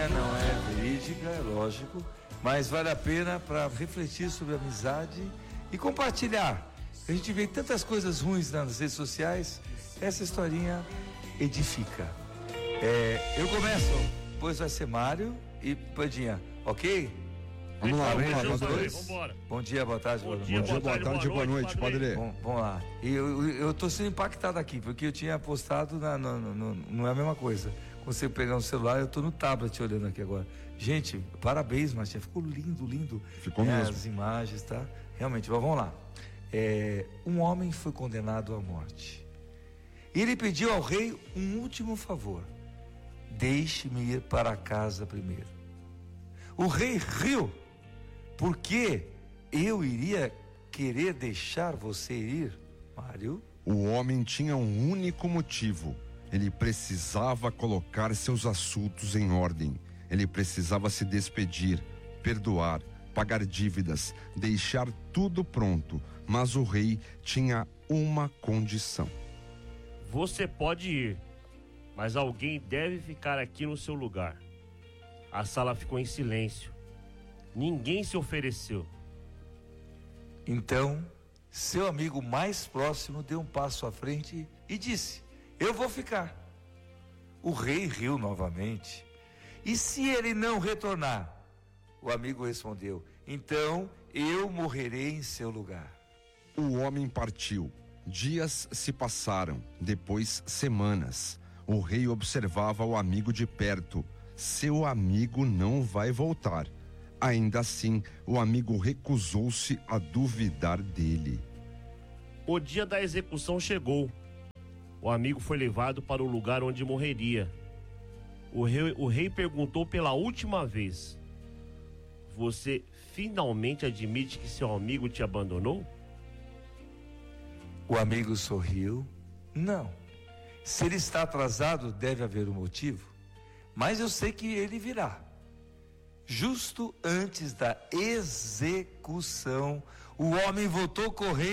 não é verídica, é lógico, mas vale a pena para refletir sobre a amizade e compartilhar. A gente vê tantas coisas ruins nas redes sociais, essa historinha edifica. Eu começo, depois vai ser Mário e Pandinha, ok? Vamos lá, nós dois. Vambora. Bom dia, boa tarde, boa tarde, boa noite, Padre Lê. Vamos lá. Eu tô sendo impactado aqui, porque eu tinha postado, não é a mesma coisa. Você pegar um celular, eu tô no tablet olhando aqui agora. Gente, parabéns, Martinha, ficou lindo. Ficou mesmo. As imagens, tá? Realmente, vamos lá. Um homem foi condenado à morte. E ele pediu ao rei um último favor: deixe-me ir para casa primeiro. O rei riu. Por que eu iria querer deixar você ir, Mário? O homem tinha um único motivo. Ele precisava colocar seus assuntos em ordem. Ele precisava se despedir, perdoar, pagar dívidas, deixar tudo pronto. Mas o rei tinha uma condição. Você pode ir, mas alguém deve ficar aqui no seu lugar. A sala ficou em silêncio. Ninguém se ofereceu. Então, seu amigo mais próximo deu um passo à frente e disse: eu vou ficar. O rei riu novamente. E se ele não retornar? O amigo respondeu: então eu morrerei em seu lugar. O homem partiu. Dias se passaram, depois semanas. O rei observava o amigo de perto. Seu amigo não vai voltar. Ainda assim, o amigo recusou-se a duvidar dele. O dia da execução chegou. O amigo foi levado para o lugar onde morreria. O rei perguntou pela última vez: você finalmente admite que seu amigo te abandonou? O amigo sorriu. Não. Se ele está atrasado, deve haver um motivo. Mas eu sei que ele virá. Justo antes da execução, o homem voltou correndo